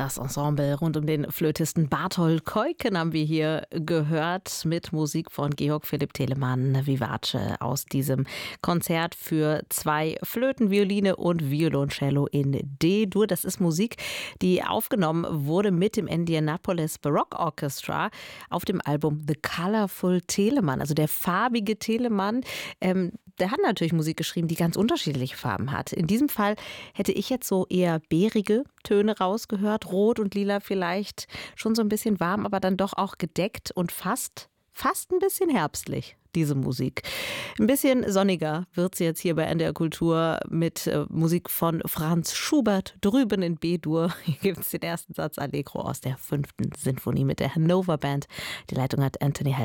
Das Ensemble rund um den Flötisten Barthold Keuken haben wir hier gehört mit Musik von Georg Philipp Telemann Vivace aus diesem Konzert für 2 Flöten, Violine und Violoncello in D-Dur. Das ist Musik, die aufgenommen wurde mit dem Indianapolis Baroque Orchestra auf dem Album The Colorful Telemann, also der farbige Telemann. Der hat natürlich Musik geschrieben, die ganz unterschiedliche Farben hat. In diesem Fall hätte ich jetzt so eher bärige Töne rausgehört, rot und lila vielleicht, schon so ein bisschen warm, aber dann doch auch gedeckt und fast ein bisschen herbstlich, diese Musik. Ein bisschen sonniger wird sie jetzt hier bei NDR Kultur mit Musik von Franz Schubert, drüben in B-Dur. Hier gibt es den ersten Satz Allegro aus der 5. Sinfonie mit der Hannover Band. Die Leitung hat Anthony Hell.